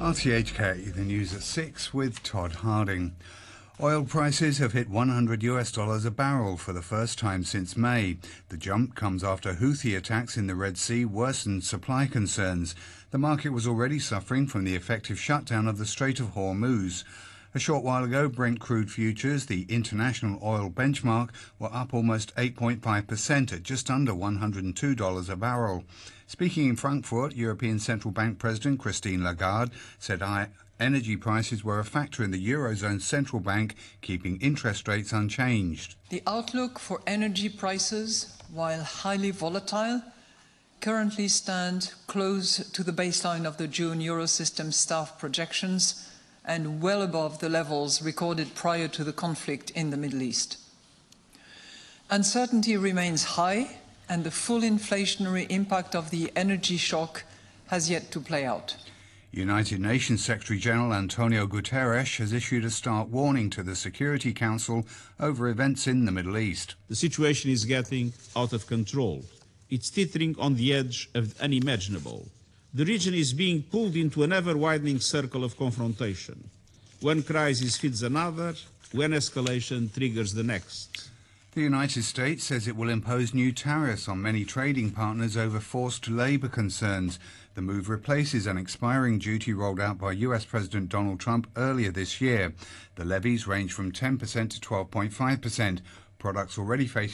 RTHK, the news at 6 with Todd Harding. Oil prices have hit $100 a barrel for the first time since May. The jump comes after Houthi attacks in the Red Sea worsened supply concerns. The market was already suffering from the effective shutdown of the Strait of Hormuz. A short while ago, Brent crude futures, the international oil benchmark, were up almost 8.5% at just under $102 a barrel. Speaking in Frankfurt, European Central Bank President Christine Lagarde said energy prices were a factor in the Eurozone central bank, keeping interest rates unchanged. The outlook for energy prices, while highly volatile, currently stand close to the baseline of the June Eurosystem staff projections and well above the levels recorded prior to the conflict in the Middle East. Uncertainty remains high, and the full inflationary impact of the energy shock has yet to play out. United Nations Secretary-General Antonio Guterres has issued a stark warning to the Security Council over events in the Middle East. The situation is getting out of control. It's teetering on the edge of the unimaginable. The region is being pulled into an ever-widening circle of confrontation. One crisis feeds another, one escalation triggers the next. The United States says it will impose new tariffs on many trading partners over forced labor concerns. The move replaces an expiring duty rolled out by US President Donald Trump earlier this year. The levies range from 10% to 12.5%. Products already facing